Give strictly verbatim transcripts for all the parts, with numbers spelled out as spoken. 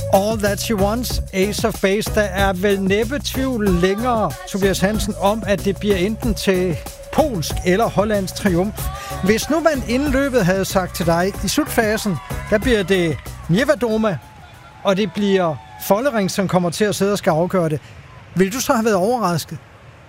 All That She Wants, Ace of Base. Der er vel næppe tvivl længere, Tobias Hansen, om, at det bliver enten til polsk eller hollandsk triumf. Hvis nu man inden løbet havde sagt til dig, i slutfasen, der bliver det Niewiadoma, og det bliver Follering, som kommer til at sidde og skal afgøre det. Vil du så have været overrasket?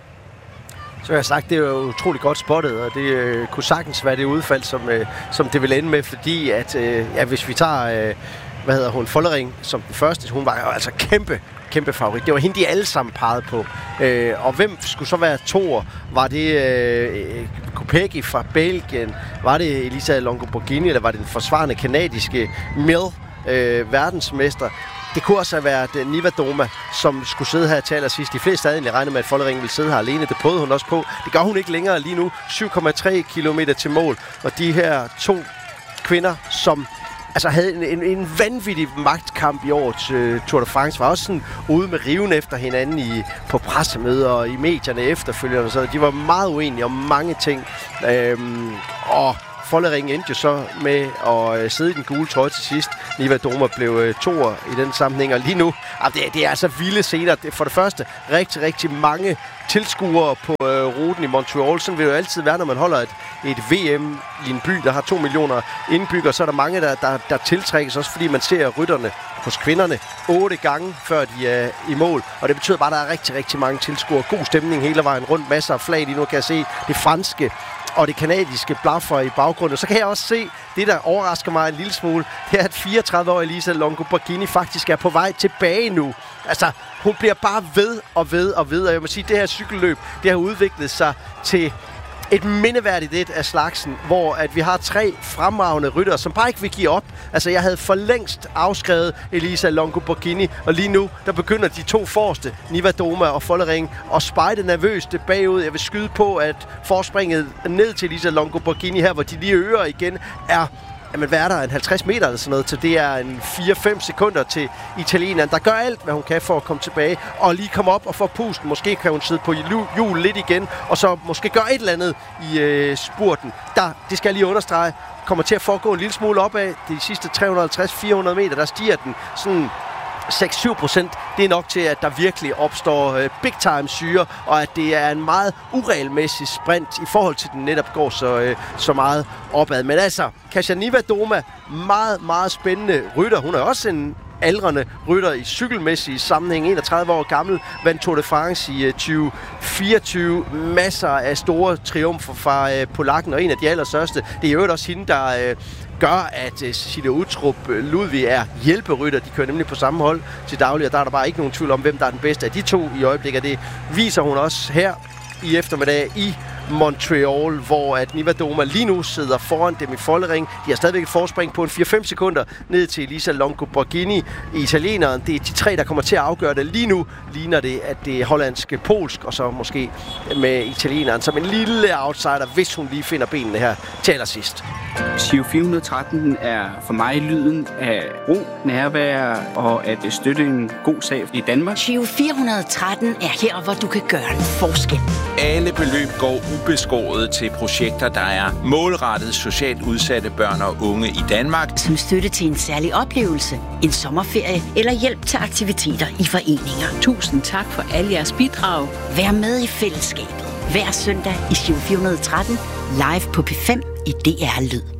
Så jeg har sagt, det er jo utroligt godt spottet, og det øh, kunne sagtens være det udfald, som, øh, som det vil ende med, fordi at, øh, ja, hvis vi tager, øh, hvad hedder hun, Follering som den første, hun var jo altså kæmpe, kæmpe favorit. Det var hende, de alle sammen pegede på. Øh, og hvem skulle så være toer? Var det øh, Kopecky fra Belgien? Var det Elisa Longo-Borghini? Eller var det den forsvarende kanadiske Mill, øh, verdensmester? Det kunne også have været Niewiadoma, som skulle sidde her til allersidst. De fleste havde egentlig regnet med, at Follering ville sidde her alene. Det prøvede hun også på. Det gør hun ikke længere lige nu. syv komma tre kilometer til mål. Og de her to kvinder, som altså havde en, en, en vanvittig magtkamp i årets uh, Tour de France, var også sådan ude med riven efter hinanden i, på pressemøder og i medierne efterfølgende. Så de var meget uenige om mange ting. Øhm, og Follering endte jo så med at øh, sidde i den gule trøje til sidst. Niewiadoma blev øh, toer i den sammenhæng, og lige nu, ah, det, det er altså vilde scener. For det første, rigtig, rigtig mange tilskuere på øh, ruten i Montreal. Sådan vil det jo altid være, når man holder et, et V M i en by, der har to millioner indbyggere. Så er der mange, der, der, der tiltrækkes, også fordi man ser rytterne hos kvinderne otte gange, før de er i mål. Og det betyder bare, at der er rigtig, rigtig mange tilskuere. God stemning hele vejen rundt. Masser af flag. Lige nu kan jeg se det franske og det kanadiske blaffer i baggrunden. Så kan jeg også se, det der overrasker mig en lille smule, det er, at fireogtredive-årige Elisa Longo-Borghini faktisk er på vej tilbage nu. Altså, hun bliver bare ved og ved og ved. Og jeg må sige, at det her cykelløb, det har udviklet sig til et mindeværdigt et af slagsen, hvor at vi har tre fremragende ryttere, som bare ikke vil give op. Altså, jeg havde for længst afskrevet Elisa Longo-Borghini, og lige nu, der begynder de to forreste, Niewiadoma og Follering, at spejde nervøst bagud. Jeg vil skyde på, at forspringet ned til Elisa Longo-Borghini her, hvor de lige øger igen, er jamen, hvad er der? En halvtreds meter eller sådan noget, så det er en fire fem sekunder til italieneren, der gør alt, hvad hun kan for at komme tilbage, og lige komme op og få pusten. Måske kan hun sidde på hjul lidt igen, og så måske gøre et eller andet i øh, spurten. Der, det skal jeg lige understrege, kommer til at foregå en lille smule opad. De sidste tre hundrede og halvtreds til fire hundrede meter, der stiger den sådan seks til syv procent, det er nok til, at der virkelig opstår øh, big time syre, og at det er en meget uregelmæssig sprint i forhold til, den netop går så, øh, så meget opad. Men altså, Kasia Niewiadoma, meget, meget spændende rytter. Hun er også en aldrende rytter i cykelmæssig sammenhæng. enogtredive år gammel, vandt Tour de France i uh, tyve fireogtyve. Masser af store triumfer fra uh, polakken, og en af de allerstørste. Det er jo også hende, der uh, gør, at uh, Cecilia Uttrup uh, Ludvig er hjælperytter. De kører nemlig på samme hold til daglig, og der er der bare ikke nogen tvivl om, hvem der er den bedste af de to i øjeblikket. Det viser hun også her i eftermiddag i Montreal, hvor at Niewiadoma lige nu sidder foran dem i Follering. De har stadigvæk et forspring på en fire fem sekunder ned til Elisa Longo-Borghini. Italieneren, det er de tre, der kommer til at afgøre det. Lige nu ligner det, at det er hollandske, polsk, og så måske med italieneren som en lille outsider, hvis hun lige finder benene her til allersidst. Giro fire hundrede og tretten er for mig lyden af ro, nærvær og at støtte en god sag i Danmark. Giro fire hundrede og tretten er her, hvor du kan gøre en forskel. Alle beløb går ubeskåret til projekter, der er målrettet socialt udsatte børn og unge i Danmark. Som støtte til en særlig oplevelse, en sommerferie eller hjælp til aktiviteter i foreninger. Tusind tak for alle jeres bidrag. Vær med i fællesskabet hver søndag i Giro fire hundrede og tretten live på P fem i D R Lyd.